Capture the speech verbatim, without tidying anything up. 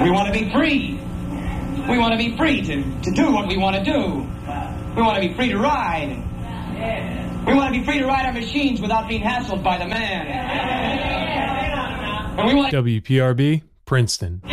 We want to be free. We want to be free to, to do what we want to do. We want to be free to ride. We want to be free to ride our machines without being hassled by the man. And we want W P R B, Princeton.